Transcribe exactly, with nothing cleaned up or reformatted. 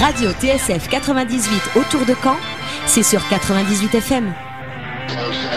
Radio T S F quatre-vingt-dix-huit autour de Caen, c'est sur quatre-vingt-dix-huit F M.